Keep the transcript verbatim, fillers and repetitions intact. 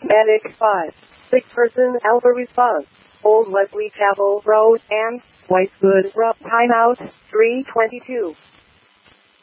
Medic five. Sick person Alpha response. Old Wesley Chapel Road and Whitewood Road. Timeout three twenty-two.